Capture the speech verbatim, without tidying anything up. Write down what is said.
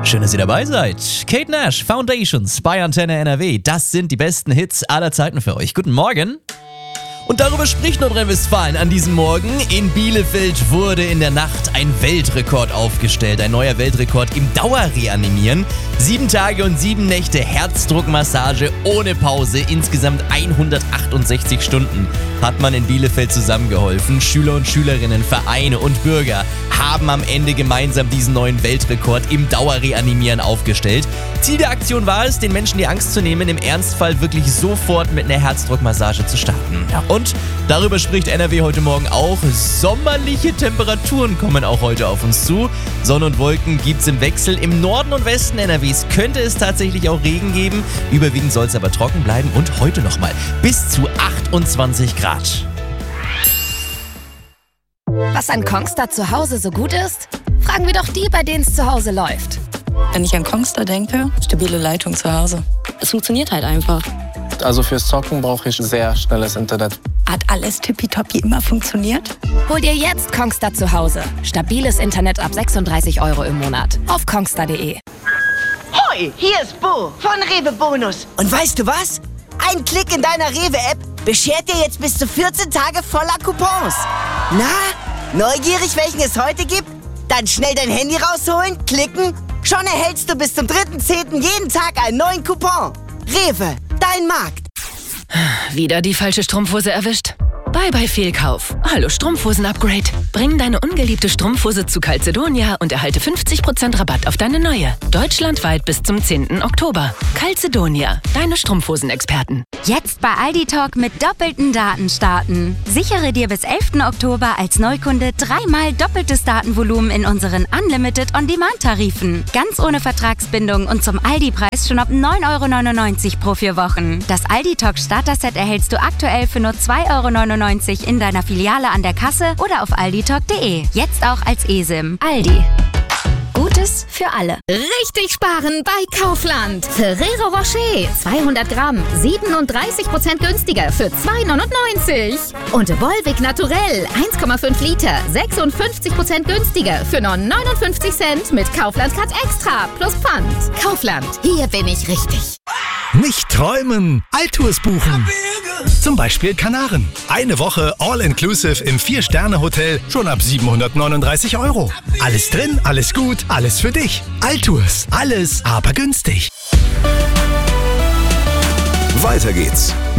Schön, dass ihr dabei seid. Kate Nash, Foundations bei Antenne N R W. Das sind die besten Hits aller Zeiten für euch. Guten Morgen. Und darüber spricht Nordrhein-Westfalen an diesem Morgen. In Bielefeld wurde in der Nacht ein Weltrekord aufgestellt. Ein neuer Weltrekord im Dauerreanimieren. Sieben Tage und sieben Nächte Herzdruckmassage ohne Pause. Insgesamt hundertachtundsechzig Stunden hat man in Bielefeld zusammengeholfen. Schüler und Schülerinnen, Vereine und Bürger haben am Ende gemeinsam diesen neuen Weltrekord im Dauerreanimieren aufgestellt. Ziel der Aktion war es, den Menschen die Angst zu nehmen, im Ernstfall wirklich sofort mit einer Herzdruckmassage zu starten. Und darüber spricht N R W heute Morgen auch. Sommerliche Temperaturen kommen auch heute auf uns zu. Sonne und Wolken gibt's im Wechsel. Im Norden und Westen N R Ws könnte es tatsächlich auch Regen geben. Überwiegend soll es aber trocken bleiben und heute nochmal bis zu achtundzwanzig Grad. Was an Kongstar zu Hause so gut ist? Fragen wir doch die, bei denen es zu Hause läuft. Wenn ich an Kongstar denke, stabile Leitung zu Hause. Es funktioniert halt einfach. Also fürs Zocken brauche ich sehr schnelles Internet. Hat alles tippitoppi immer funktioniert? Hol dir jetzt Kongstar zu Hause. Stabiles Internet ab sechsunddreißig Euro im Monat. Auf kongstar punkt de. Hoi, hier ist Bo von Rewe Bonus. Und weißt du was? Ein Klick in deiner Rewe-App beschert dir jetzt bis zu vierzehn Tage voller Coupons. Na, neugierig, welchen es heute gibt? Dann schnell dein Handy rausholen, klicken. Schon erhältst du bis zum dritten zehnten jeden Tag einen neuen Coupon. Rewe, dein Markt. Wieder die falsche Strumpfhose erwischt? Bye bye Fehlkauf. Hallo Strumpfhosen-Upgrade. Bring deine ungeliebte Strumpfhose zu Calzedonia und erhalte fünfzig Prozent Rabatt auf deine neue. Deutschlandweit bis zum zehnten Oktober. Calzedonia, deine Strumpfhosenexperten. Jetzt bei Aldi Talk mit doppelten Daten starten. Sichere dir bis elften Oktober als Neukunde dreimal doppeltes Datenvolumen in unseren Unlimited On-Demand-Tarifen. Ganz ohne Vertragsbindung und zum Aldi-Preis schon ab neun Euro neunundneunzig pro vier Wochen. Das Aldi Talk Starter-Set erhältst du aktuell für nur zwei Euro neunundneunzig in deiner Filiale an der Kasse oder auf aldi talk punkt de. Jetzt auch als eSIM. Aldi. Gutes für alle. Richtig sparen bei Kaufland. Ferrero Rocher zweihundert Gramm, siebenunddreißig Prozent günstiger für zwei neunundneunzig. Und Volvic Naturell eins Komma fünf Liter, sechsundfünfzig Prozent günstiger für nur neunundfünfzig Cent mit Kaufland Card Extra plus Pfand. Kaufland, hier bin ich richtig. Nicht träumen, Altours buchen. Zum Beispiel Kanaren. Eine Woche All-Inclusive im vier-Sterne-Hotel schon ab siebenhundertneununddreißig Euro. Alles drin, alles gut, alles für dich. Altours, alles aber günstig. Weiter geht's